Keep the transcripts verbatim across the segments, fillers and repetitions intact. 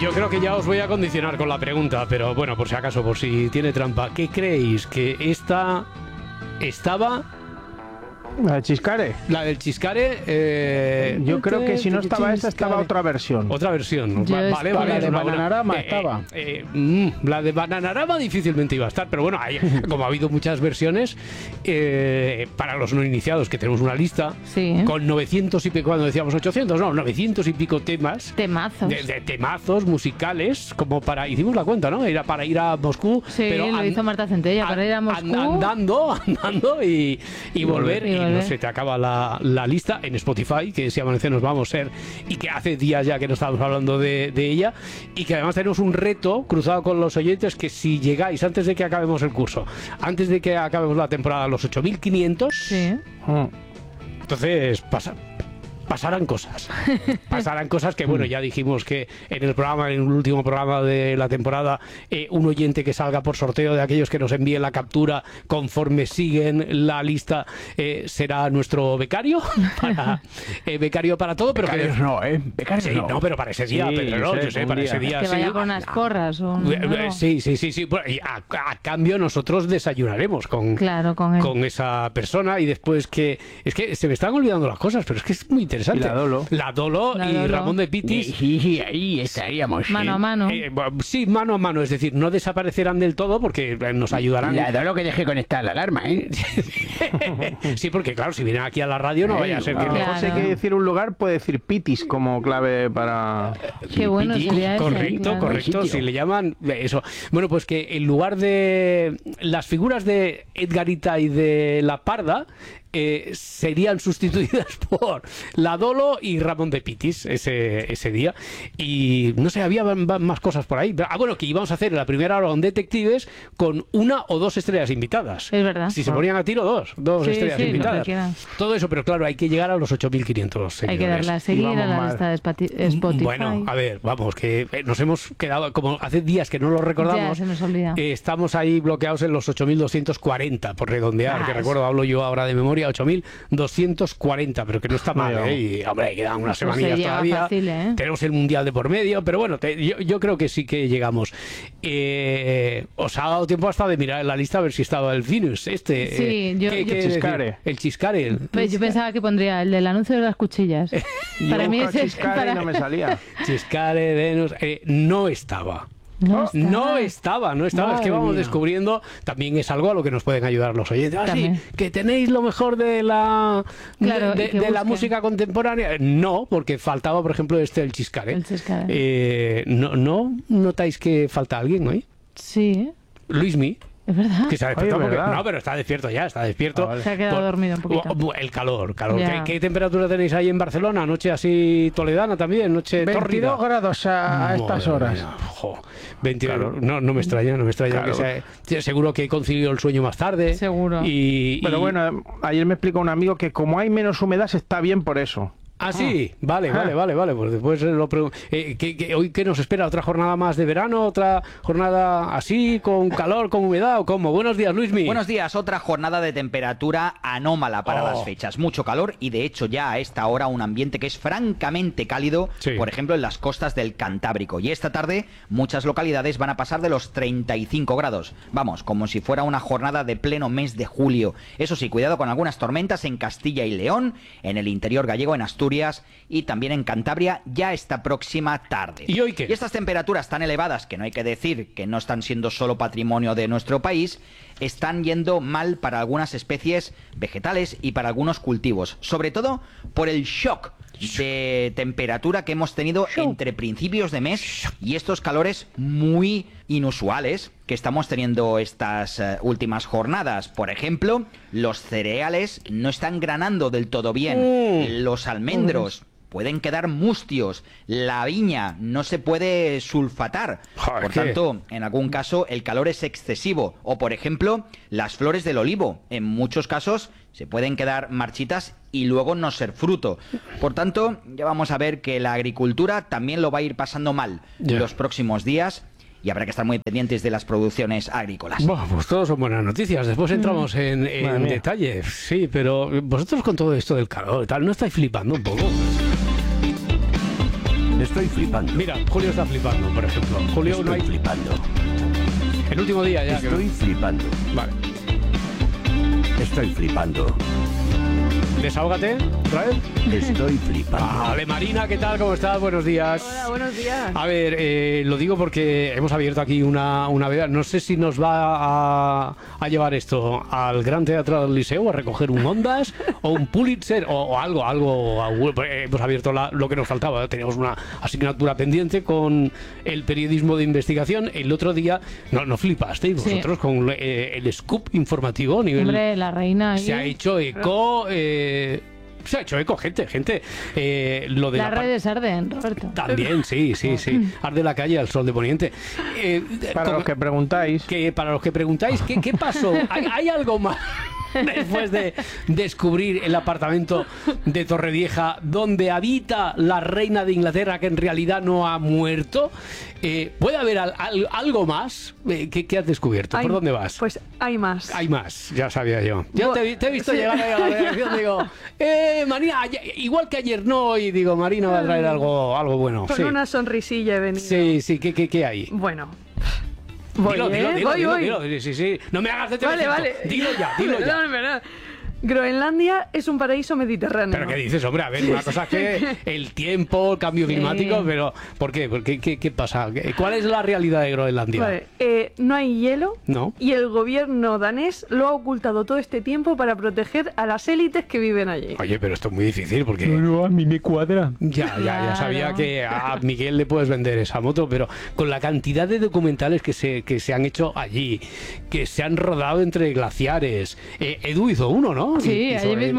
Yo creo que ya os voy a condicionar con la pregunta, pero bueno, por si acaso, por si tiene trampa. ¿Qué creéis? ¿Que esta estaba...? ¿La del Chiscare? La del Chiscare... Eh, Yo creo que si no estaba esta, estaba otra versión. Otra versión. Yo Va, vale, vale. La de Bananarama eh, estaba. Eh, eh, mm, la de Bananarama difícilmente iba a estar, pero bueno, hay, como ha habido muchas versiones, eh, para los no iniciados, que tenemos una lista, Sí. con novecientos y pico, cuando decíamos ochocientos, no, novecientos y pico temas. Temazos. De, de temazos musicales, como para... Hicimos la cuenta, ¿no? Era para ir a Moscú. Sí, pero lo an- hizo Marta Centella, para ir a Moscú. and- andando, andando y, y volver. Y Y, no volver. se te acaba la, la lista en Spotify, que si amanece nos vamos a ser, y que hace días ya que no estábamos hablando de, de ella, y que además tenemos un reto cruzado con los oyentes, que si llegáis antes de que acabemos el curso, antes de que acabemos la temporada, a los ocho mil quinientos, Sí. Mm. entonces pasa... pasarán cosas. Pasarán cosas que, bueno, ya dijimos que en el programa, en el último programa de la temporada, eh, un oyente que salga por sorteo de aquellos que nos envíen la captura conforme siguen la lista eh, será nuestro becario para eh, becario para todo, pero Becarios que no, ¿eh? Becarios sí, no. no, pero para ese día, Sí, pero no, yo sé, yo sé, un para día. ese día Que sí. vaya con unas porras o un- Eh, eh, algo. Sí, sí, sí, sí. Bueno, y a, a cambio nosotros desayunaremos con, Claro, con él. con esa persona, y después que... Es que se me están olvidando las cosas, pero es que es muy interesante. Y la Dolo. La Dolo La y Dolo. Ramón de Pitis. Y ahí estaríamos. Mano a mano. Eh, bueno, sí, mano a mano, es decir, no desaparecerán del todo porque eh, nos ayudarán. La Dolo que dejé conectar la alarma, ¿eh? Sí, porque claro, si vienen aquí a la radio no vaya a ser que... A lo mejor si hay Claro. que decir un lugar, puede decir Pitis como clave para... Qué bueno Pitis. sería ese, Correcto, claro. correcto, Sitio. si le llaman eh, eso. Bueno, pues que en lugar de las figuras de Edgarita y de La Parda, eh, serían sustituidas por La Dolo y Ramón de Pitis ese, ese día. Y no sé, había van- van más cosas por ahí. Ah, bueno, que íbamos a hacer en la primera hora un detectives con una o dos estrellas invitadas. Es verdad. Si se ponían a tiro, dos, dos Sí, estrellas sí, lo que invitadas. quieran. Todo eso, pero claro, hay que llegar a los ocho mil quinientos Hay que seguidores. darle a seguir vamos a la mal. lista de Spati- Spotify. Bueno, a ver, vamos, que eh, nos hemos quedado, como hace días que no lo recordamos, Ya, se nos olvida. eh, estamos ahí bloqueados en los ocho mil doscientos cuarenta, por redondear, Ah, que eso. recuerdo, hablo yo ahora de memoria, ocho mil doscientos cuarenta, pero que no está mal, Vaya. ¿eh? Y, hombre, quedan unas Pues se semanillas llega todavía. fácil, ¿eh? Tenemos el Mundial de por medio, pero bueno, te- yo, yo creo que sí que llegamos. Eh, ¿Os ha dado tiempo hasta de mirar en la lista a ver si estaba el Finus este? Sí, eh, yo- ¿qué- yo- qué Chiscare. decir? El Chiscare. el- Pues yo pensaba que pondría el del anuncio de las cuchillas. Para Yo mí buscaba ese Chiscare para- y no me salía. Chiscare, Venus, eh, no estaba. No está. No estaba, no estaba. Es que Madre vamos mía. descubriendo, también es algo a lo que nos pueden ayudar los oyentes. Ah, sí, También. que tenéis lo mejor de la Claro, de, y que de la busquen. música contemporánea. No, porque faltaba, por ejemplo, este el Chiscare. El Chiscare. Eh, no, no notáis que falta alguien hoy. Sí, Luismi. es verdad. Que se ha despertado Oye, porque- ¿verdad? no, pero está despierto ya, está despierto. Ah, vale. Se ha quedado dormido un poquito. Bu- El calor, calor. Ya. ¿Qué, qué temperatura tenéis ahí en Barcelona? Noche así toledana también, noche tórrida. veintidós grados a, a estas Madre horas. mía, jo, veinte no, no me extraña, no me extraña Claro. que sea. Seguro que concilió el sueño más tarde. Seguro. Y, Pero y- bueno, ayer me explicó un amigo que como hay menos humedad, está bien por eso. Ah, sí, vale, Ah. vale, vale, vale. Pues después lo pregun- eh, ¿qué- qué- ¿Hoy qué nos espera? ¿Otra jornada más de verano? ¿Otra jornada así, con calor, con humedad o cómo? Buenos días, Luismi. Buenos días, otra jornada de temperatura anómala para Oh. las fechas. Mucho calor y de hecho ya a esta hora un ambiente que es francamente cálido, Sí. por ejemplo en las costas del Cantábrico. Y esta tarde muchas localidades van a pasar de los treinta y cinco grados. Vamos, como si fuera una jornada de pleno mes de julio. Eso sí, cuidado con algunas tormentas en Castilla y León, en el interior gallego, en Asturias y también en Cantabria ya esta próxima tarde. ¿Y hoy qué? Y estas temperaturas tan elevadas, que no hay que decir que no están siendo solo patrimonio de nuestro país, están yendo mal para algunas especies vegetales y para algunos cultivos, sobre todo por el shock de temperatura que hemos tenido entre principios de mes y estos calores muy inusuales que estamos teniendo estas eh, últimas jornadas. Por ejemplo, los cereales no están granando del todo bien, Mm. los almendros pueden quedar mustios, la viña no se puede sulfatar, Joder, por ¿qué? tanto, en algún caso el calor es excesivo, o por ejemplo, las flores del olivo, en muchos casos se pueden quedar marchitas y luego no ser fruto. Por tanto, ya vamos a ver que la agricultura también lo va a ir pasando mal Ya. los próximos días y habrá que estar muy pendientes de las producciones agrícolas. Bueno, pues todos son buenas noticias. Después entramos en, en Madre mía. detalle. Sí, pero vosotros con todo esto del calor y tal, ¿no estáis flipando un poco? Estoy flipando. Mira, Julio está flipando, por ejemplo. Julio, Estoy no hay... flipando. El último día ya. que Estoy no- flipando. Vale. Estoy flipando. Desahógate, otra vez. Estoy flipando. Vale, Marina, ¿qué tal? ¿Cómo estás? Buenos días. Hola, buenos días. A ver, eh, lo digo porque hemos abierto aquí una, una veda. No sé si nos va a, a llevar esto al Gran Teatro del Liceo, a recoger un Ondas o un Pulitzer o, o algo, algo. Eh, hemos abierto la- lo que nos faltaba. Teníamos una asignatura pendiente con el periodismo de investigación. El otro día, no, no flipasteis Sí. vosotros con eh, el scoop informativo a nivel... Hombre, la reina ahí. Se ha hecho eco... eh, se ha hecho eco, gente, gente. Eh, lo de Las la par- redes arden, Roberto. También, sí, sí, sí. Arde la calle al sol de poniente. Eh, Para como- los que preguntáis, que para los que preguntáis, ¿qué, qué pasó? ¿Hay, hay algo más después de descubrir el apartamento de Torrevieja donde habita la reina de Inglaterra que en realidad no ha muerto? Eh, ¿Puede haber al- al- algo más? Eh, ¿qué, qué has descubierto? ¿Por Hay- dónde vas? Pues hay más. Hay más, ya sabía yo. Ya Bu- te, vi- te he visto sí. llegar ahí a la redacción, digo, eh, Marina, ayer- igual que ayer no, y digo, Marina va a traer algo, algo bueno. Con Sí, una sonrisilla he venido. sí, sí, ¿qué, qué, qué hay? Bueno. Voy, dilo, ¿eh? dilo, dilo, voy, dilo, voy. dilo, sí, sí. No me hagas de Vale, telejito. vale. Dilo ya, dilo ya. Perdón, perdón. Groenlandia es un paraíso mediterráneo. Pero ¿qué dices, hombre? A ver, una cosa es que el tiempo, el cambio Sí. climático, pero ¿por qué? ¿Por qué, qué, qué pasa? ¿Cuál es la realidad de Groenlandia? Vale, eh, no hay hielo. No. Y el gobierno danés lo ha ocultado todo este tiempo para proteger a las élites que viven allí. Oye, pero esto es muy difícil porque... no, a mí me cuadra. Ya, ya, ya sabía Claro. que a Miguel le puedes vender esa moto, pero con la cantidad de documentales que se, que se han hecho allí, que se han rodado entre glaciares. Eh, Edu hizo uno, ¿no? Sí, Y- hizo allí el- mismo.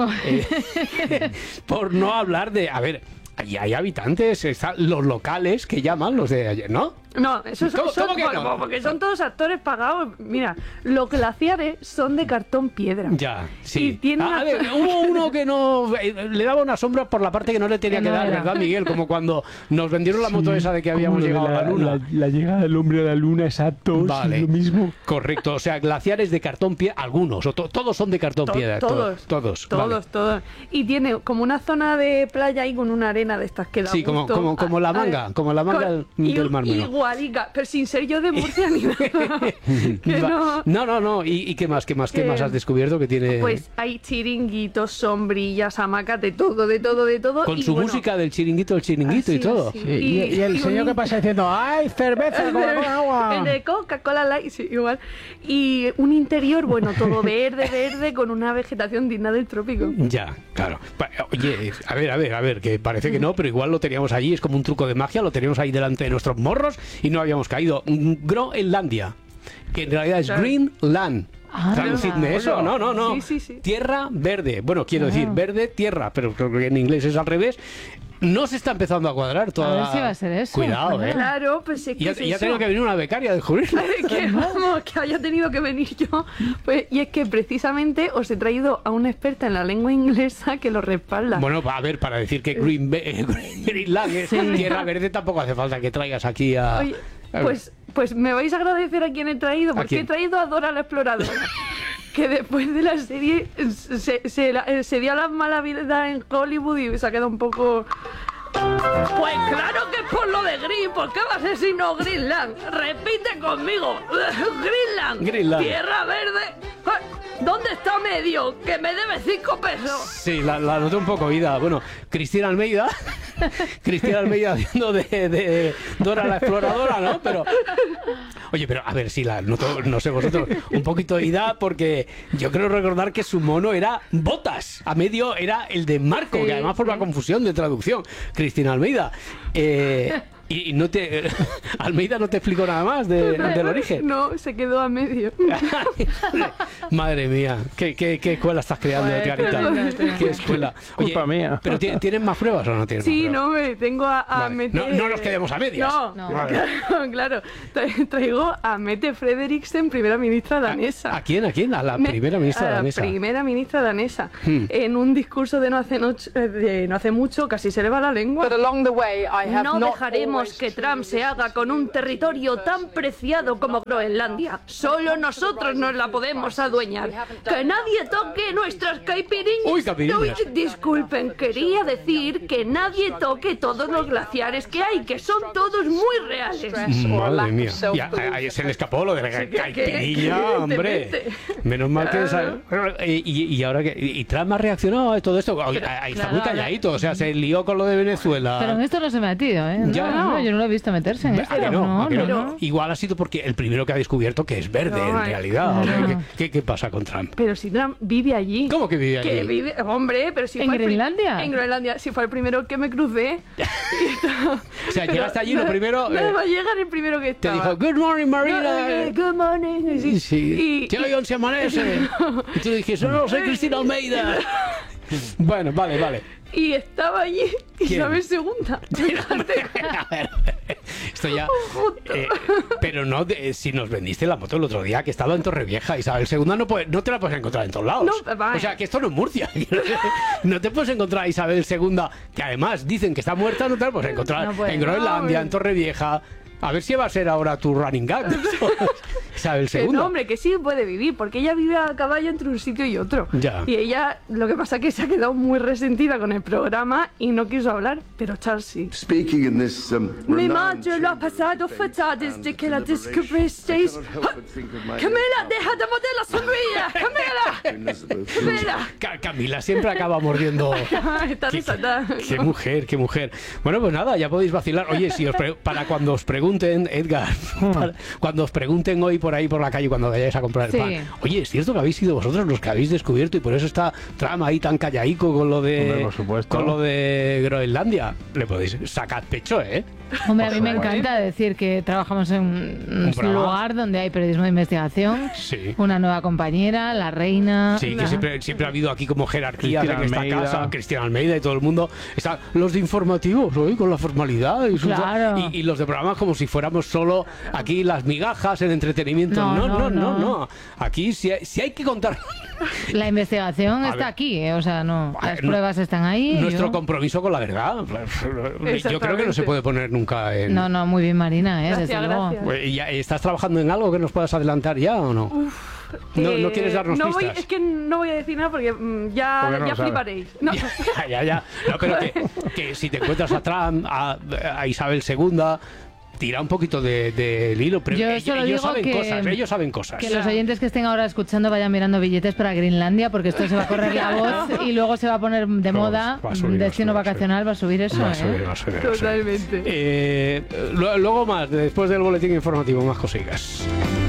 eh, por no hablar de... A ver, allí hay habitantes, están los locales que llaman, los de ayer, ¿no? No, eso ¿Cómo- son, cómo que bueno, no? porque son todos actores pagados. Mira, los glaciares son de cartón piedra. Ya, sí. Y tiene Ah, una- a ver, hubo uno que no... eh, le daba una sombra por la parte que no le tenía Que que no dar, era. ¿verdad, Miguel? Como cuando nos vendieron la moto esa de que habíamos Como lo de llegado a la luna. La, la llegada del hombre a la luna, exacto. sí, Vale. lo mismo. Correcto, o sea, glaciares de cartón piedra, algunos, o to- todos son de cartón To- piedra. to- todos, todos. todos, vale. todos. Y tiene como una zona de playa ahí con una arena de estas que da Sí, como- gusto. como- como la manga, A- como la manga con- del- i- del Mar Menor. Igualica, pero sin ser yo de Murcia ni nada. Que Va- no. no, no, no. ¿Y, y qué más? ¿Qué más? ¿Qué Que- más has descubierto que tiene? Pues hay chiringuitos, sombrillas, hamacas, de todo, de todo, de todo. con y su bueno, música del chiringuito, el chiringuito y así, todo. así. Sí, y, y el y señor un- que pasa diciendo, ¡ay, cerveza con agua! El de Coca-Cola Light, sí, igual. Y un interior, bueno, todo verde, verde, con una vegetación digna del trópico. Ya, claro. Pa- Oye, a ver, a ver, a ver, que parece que no, pero igual lo teníamos allí, es como un truco de magia, lo teníamos ahí delante de nuestros morros y no habíamos caído. Groenlandia, que en realidad es Claro. Greenland. Ah, Traducidme eso, no, no, no. Sí, sí, sí. Tierra verde. Bueno, quiero decir, verde, tierra, pero creo que en inglés es al revés. No se está empezando a cuadrar toda A ver la- si va a ser eso. Cuidado, eh. Claro, pues es que Y ya, es y ya eso. tengo que venir una becaria a descubrirlo. que vamos, que haya tenido que venir yo. Pues, y es que precisamente os he traído a una experta en la lengua inglesa que lo respalda. Bueno, a ver, para decir que Green Be- Greenland es tierra verde, tampoco hace falta que traigas aquí a... Oye, a ver. pues, pues me vais a agradecer a quien he traído, porque quién? he traído a Dora la exploradora. Que después de la serie se, se, la- se dio a la mala vida en Hollywood y se ha quedado un poco... Pues claro que es por lo de Green, ¿por qué va a ser sino Greenland? Repite conmigo, Greenland, Greenland. tierra verde. ¿Dónde está medio? Que me debe cinco pesos. Sí, la, la noté un poco oída. Bueno, Cristina Almeida, Cristina Almeida haciendo de, de Dora la exploradora, ¿no? Pero, oye, pero a ver, sí, la noto, no sé vosotros, un poquito oída porque yo creo recordar que su mono era Botas, a medio era el de Marco, Sí, que además por sí. la confusión de traducción, Cristina Almeida. Eh, y, y no te, Almeida no te explicó nada más de- del origen. No, se quedó a medio. Madre mía, ¿qué, qué, qué escuela estás creando, Joder, Tiarita? tremendo, ¿Qué escuela? Culpa mía. ¿Pero ti- tienes más pruebas o no tienes Sí, más no, me tengo a, a Vale. Mete... No- no nos quedemos a medias. No, No. claro, claro. Tra- Traigo a Mette Frederiksen, primera ministra danesa. ¿A, a quién? ¿A quién? A la Me- primera ministra a la danesa. primera ministra danesa. Hmm. En un discurso de no hace, noche- de no hace mucho, casi se le va la lengua. But along the way, I have No not dejaremos queremos que Trump se haga con un territorio tan preciado como Groenlandia. Solo nosotros nos la podemos adueñar. Que nadie toque nuestras caipirinhas. Uy, caipirinhas. Uy, disculpen, quería decir que nadie toque todos los glaciares que hay, que son todos muy reales. Madre mía. Ya, ahí se le escapó lo de la caipirinha, hombre. Evidentemente. Menos mal que... esa- Y, y ahora que... Y Trump ha reaccionado a todo esto. Ahí ahí está claro, muy calladito. O sea, se lió con lo de Venezuela. Pero en esto no se ha metido, ¿eh? Ya. No, no, yo no lo he visto meterse en esto. ¿A que no? ¿A que no? no, no. Igual ha sido porque el primero que ha descubierto que es verde, No, en ay. realidad. Claro. ¿Qué, qué, qué pasa con Trump? Pero si Trump vive allí. ¿Cómo que vive Que allí? vive, hombre, pero si ¿En fue el pri- Groenlandia? En Groenlandia, si fue el primero que me crucé. O sea, llegaste allí lo primero... Nada eh, más llegar el primero que te estaba. dijo, good morning, Marina. No, eh, Good morning. Sí. Sí. Y- ¿Qué hoy se amanece? Y tú dijiste, no, soy Cristina Almeida. Bueno, vale, vale. Y estaba allí ¿Quién? Isabel segunda. Fíjate. A ver, esto ya... Justo. eh, pero no, de- si nos vendiste la moto el otro día, que estaba en Torrevieja, Isabel segunda no, puede- no te la puedes encontrar en todos lados. No, va. O sea, que esto no es Murcia. No te puedes encontrar a Isabel segunda, que además dicen que está muerta, no te la puedes encontrar No puede. en Groenlandia, No, en Torrevieja. A ver si va a ser ahora tu running gag. Isabel Que segunda. no, hombre, que sí puede vivir, porque ella vive a caballo entre un sitio y otro. Ya. Y ella, lo que pasa es que se ha quedado muy resentida con el programa y no quiso hablar, pero Charles sí. Speaking in this um, Mi renowned madre lo ha pasado fatal desde que la descubristeis. ¡Camila, deja de morder la sombrilla! ¡Camila! Elizabeth. ¡Camila! Ca- Camila siempre acaba mordiendo. Está Qué, desatada. qué mujer, qué mujer. Bueno, pues nada, ya podéis vacilar. Oye, si os pre- para cuando os pregunten, Edgar, para- cuando os pregunten hoy por ahí por la calle cuando vayáis a comprar el Sí. pan, oye, ¿es cierto que habéis sido vosotros los que habéis descubierto y por eso está Trump ahí tan callaico con lo de Hombre, por supuesto. con lo de Groenlandia? Le podéis sacar pecho, ¿eh? Hombre, a mí me encanta decir que trabajamos en un programa. lugar donde hay periodismo de investigación, Sí. una nueva compañera, la reina. Sí, que la- siempre, siempre ha habido aquí como jerarquías en Cristina esta Almeida. casa, Cristina Almeida y todo el mundo. Están los de informativos hoy con la formalidad y, sus- Claro. y, y los de programas como si fuéramos solo aquí las migajas, el entretenimiento. No, No, no, no, no, no. no. Aquí si hay, si hay que contar La investigación A está ver. aquí, ¿eh? O sea, no, A las ver, no- pruebas están ahí. nuestro yo- compromiso con la verdad. Yo creo que no se Exactamente. puede poner nunca en... No, no, muy bien, Marina, ¿eh? Gracias, Desde luego. gracias. ¿Y ya- ¿Estás trabajando en algo que nos puedas adelantar ya o no? No, Eh, no quieres darnos no voy- pistas. Es que no voy a decir nada porque mm, ya, Porque no ya lo sabe. fliparéis. No. Ya, ya, ya. No, pero que, que si te encuentras a Trump, a, a Isabel segunda, tira un poquito de- del hilo. Pero Yo ellos, solo ellos digo saben que- cosas, ellos saben cosas. Que los oyentes que estén ahora escuchando vayan mirando billetes para Greenlandia, porque esto se va a correr la voz y luego se va a poner de Va- moda. va a subir, va a Destino subir, va a vacacional va a subir eso, Va a ¿eh? subir, va a subir, va a subir. Totalmente. Eh, lo- luego más, después del boletín informativo, más cositas.